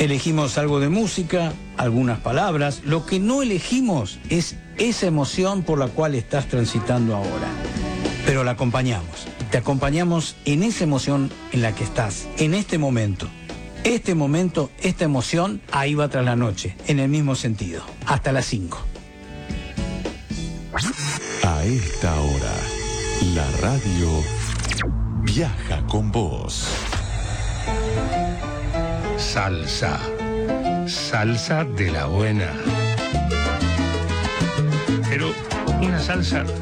Elegimos algo de música, algunas palabras. Lo que no elegimos es esa emoción por la cual estás transitando ahora. Pero la acompañamos. Te acompañamos en esa emoción en la que estás, en este momento. Este momento, esta emoción, ahí va tras la noche, en el mismo sentido. Hasta las 5. A esta hora, la radio viaja con vos. Salsa. Salsa de la buena. Pero una salsa